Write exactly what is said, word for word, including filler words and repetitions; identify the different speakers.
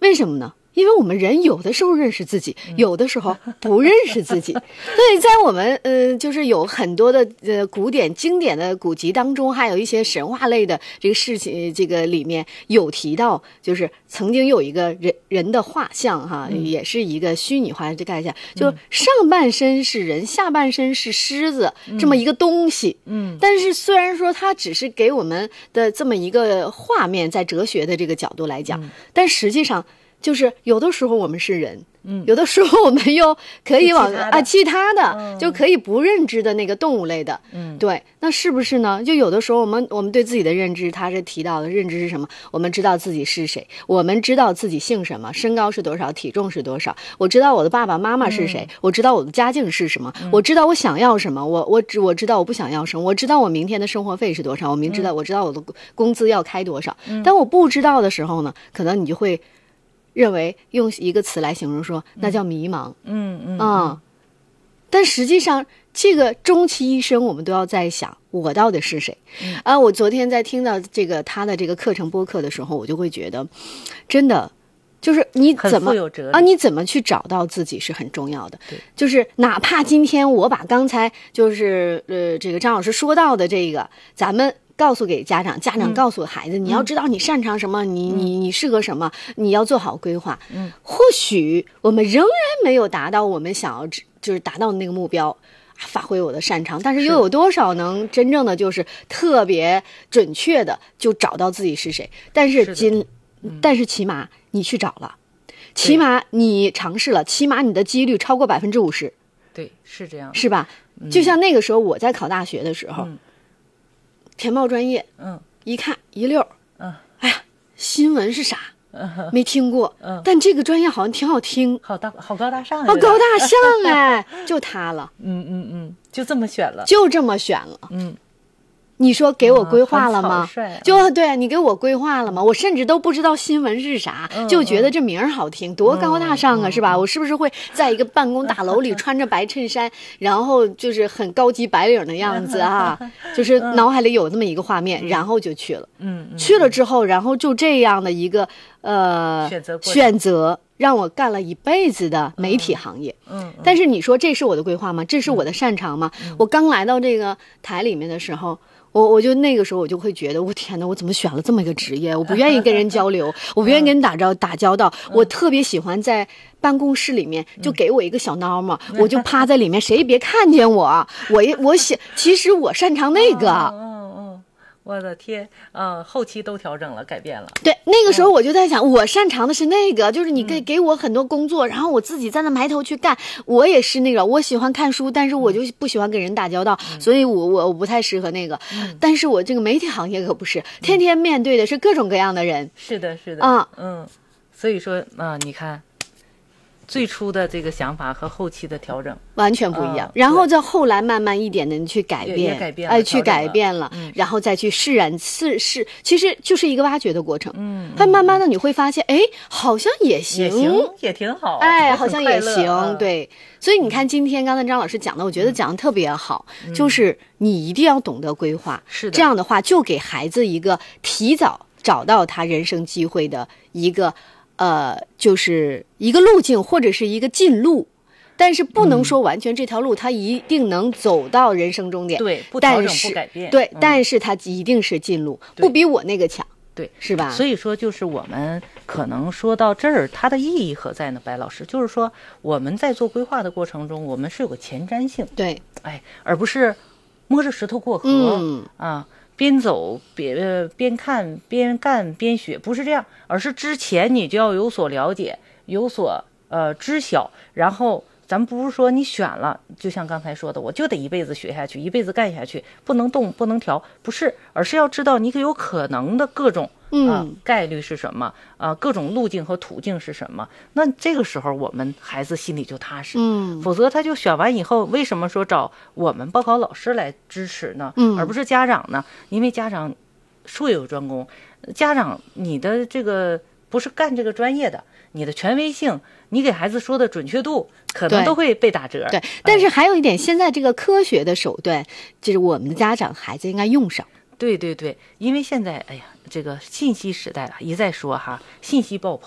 Speaker 1: 为什么呢？因为我们人有的时候认识自己，有的时候不认识自己，所以在我们呃，就是有很多的呃古典经典的古籍当中，还有一些神话类的这个事情，这个里面有提到，就是曾经有一个人人的画像哈，
Speaker 2: 嗯、
Speaker 1: 也是一个虚拟化的概念，就上半身是人，下半身是狮子、嗯、这么一个东西。嗯，但是虽然说它只是给我们的这么一个画面，在哲学的这个角度来讲，嗯、但实际上。就是有的时候我们是人，嗯，有的时候我们又可以往啊其他的、嗯、就可以不认知的那个动物类的，嗯，对，那是不是呢？就有的时候我们我们对自己的认知，他是提到的认知是什么？我们知道自己是谁，我们知道自己姓什么，身高是多少，体重是多少，我知道我的爸爸妈妈是谁，嗯、我知道我的家境是什么，嗯、我知道我想要什么，我我知我知道我不想要什么，我知道我明天的生活费是多少，我明知道、嗯、我知道我的工资要开多少，嗯、但我不知道的时候呢，可能你就会。认为用一个词来形容说，那叫迷茫。嗯嗯啊、嗯，但实际上，这个终其一生，我们都要在想，我到底是谁？嗯、啊，我昨天在听到这个他的这个课程播客的时候，我就会觉得，真的，就是你怎么啊，你怎么去找到自己是很重要的。对，就是哪怕今天我把刚才就是呃这个张老师说到的这个，咱们。告诉给家长，家长告诉孩子，嗯、你要知道你擅长什么，嗯、你你你适合什么，你要做好规划。嗯，或许我们仍然没有达到我们想要就是达到的那个目标，发挥我的擅长，但是又有多少能真正的就是特别准确的就找到自己是谁？但是今，嗯、但是起码你去找了，起码你尝试了，起码你的几率超过百分之五十。
Speaker 2: 对，是这样，
Speaker 1: 是吧？嗯、就像那个时候我在考大学的时候。嗯填报专业，嗯，一看一溜，嗯，哎呀，新闻是啥？嗯，没听过，嗯，但这个专业好像挺好听，
Speaker 2: 好大，好高大上，
Speaker 1: 好高大上哎，就他了，
Speaker 2: 嗯嗯嗯，就这么选了，
Speaker 1: 就这么选了，嗯。你说给我规划了吗？
Speaker 2: 啊啊、
Speaker 1: 就对你给我规划了吗？我甚至都不知道新闻是啥，嗯、就觉得这名儿好听，嗯、多高大上啊，嗯、是吧？嗯、我是不是会在一个办公大楼里穿着白衬衫，然后就是很高级白领的样子啊？就是脑海里有这么一个画面，嗯、然后就去了。嗯，嗯去了之后，然后就这样的一个呃
Speaker 2: 选择
Speaker 1: 选择。让我干了一辈子的媒体行业，嗯，嗯但是你说这是我的规划吗？这是我的擅长吗？嗯、我刚来到这个台里面的时候，我我就那个时候我就会觉得，我天哪，我怎么选了这么一个职业？我不愿意跟人交流，我不愿意跟人打交打交道，嗯、我特别喜欢在办公室里面就给我一个小孬嘛，嗯、我就趴在里面，谁也别看见我，我我想，其实我擅长那个。
Speaker 2: 嗯嗯嗯我的天，呃，后期都调整了，改变了。
Speaker 1: 对，那个时候我就在想，嗯、我擅长的是那个，就是你给给我很多工作，嗯、然后我自己在那埋头去干。我也是那个，我喜欢看书，但是我就不喜欢跟人打交道，嗯、所以我我我不太适合那个。嗯、但是我这个媒体行业可不是，天天面对的是各种各样的人。
Speaker 2: 是的，是的。啊，嗯，所以说啊，你看。最初的这个想法和后期的调整
Speaker 1: 完全不一样，呃、然后再后来慢慢一点的去改变，
Speaker 2: 改变
Speaker 1: 哎，去改变了，嗯、然后再去释然释释，其实就是一个挖掘的过程。嗯，但慢慢的你会发现，哎，好像也行，
Speaker 2: 也行，也挺好，
Speaker 1: 哎，好像也行，嗯、对。所以你看，今天刚才张老师讲的，我觉得讲的特别好，嗯、就是你一定要懂得规划，
Speaker 2: 是的，
Speaker 1: 这样的话就给孩子一个提早找到他人生机会的一个。呃，就是一个路径或者是一个近路，但是不能说完全这条路它一定能走到人生终点。
Speaker 2: 对，不调整不改变。
Speaker 1: 对，嗯、但是它一定是近路，不比我那个强。
Speaker 2: 对，
Speaker 1: 是吧？
Speaker 2: 所以说，就是我们可能说到这儿，它的意义何在呢？白老师，就是说我们在做规划的过程中，我们是有个前瞻性。
Speaker 1: 对，
Speaker 2: 哎，而不是摸着石头过河。嗯啊。边走边呃边看边干边学，不是这样，而是之前你就要有所了解，有所呃知晓，然后咱们不是说你选了，就像刚才说的，我就得一辈子学下去，一辈子干下去，不能动不能调，不是，而是要知道你有可能的各种啊、呃、概率是什么啊、呃，各种路径和途径是什么，那这个时候我们孩子心里就踏实，嗯，否则他就选完以后，为什么说找我们报考老师来支持呢？嗯，而不是家长呢？因为家长术有专攻，家长你的这个不是干这个专业的，你的权威性，你给孩子说的准确度，可能都会被打折。
Speaker 1: 对，对但是还有一点，嗯、现在这个科学的手段，就是我们的家长孩子应该用上。
Speaker 2: 对对对，因为现在哎呀，这个信息时代了，一再说哈，信息爆棚。